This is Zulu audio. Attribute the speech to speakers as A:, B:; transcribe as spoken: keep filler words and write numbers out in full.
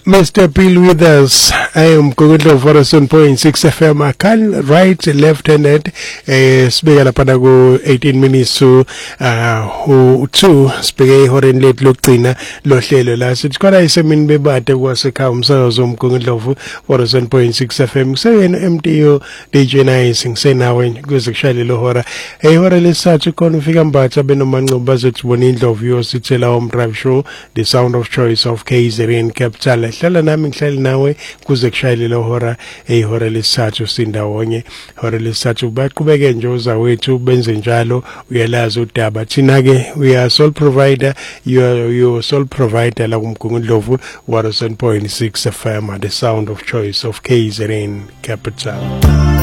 A: Mister Bill with us. I am Kugudlo Forest point six F M. I can right, left handed. Eh, Spega la panago eighteen minutes to uh who two spega horen late look tina lo hlelo la sithi khona isemini bebade kwasekhaya umsakazo umgungudlovu Forest point six F M. Kuseyena M D O D J Nice ngisenawe kuze kushayile lo hora. Hey hora lesathu khona ufika mbatha benomanqobo bazothi bona indlovu yosithela home drive show, the sound of choice of K Z N Capital. Hlala nami ngihlali nawe kuze kushayile lo hora ehora lesathu sindawonye. Hora lesathu baqhubeke nje uzawethu benze njalo uyalazi udaba thina ke we are sole provider, you are your sole provider la kumgungudlovu one oh seven point six F M, the sound of choice of K Z N Capital.